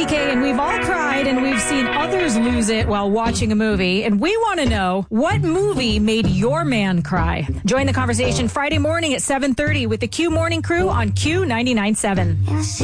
PK, and we've all cried and we've seen others lose it while watching a movie. And we want to know, what movie made your man cry? Join the conversation Friday morning at 7:30 with the Q Morning Crew on Q 99.7.